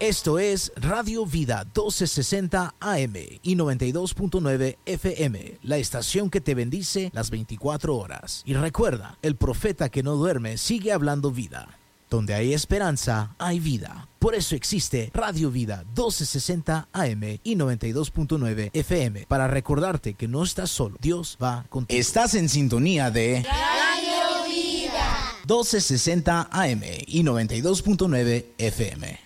Esto es Radio Vida 1260 AM y 92.9 FM, la estación que te bendice las 24 horas. Y recuerda, el profeta que no duerme sigue hablando vida. Donde hay esperanza, hay vida. Por eso existe Radio Vida 1260 AM y 92.9 FM, para recordarte que no estás solo, Dios va contigo. Estás en sintonía de Radio Vida 1260 AM y 92.9 FM.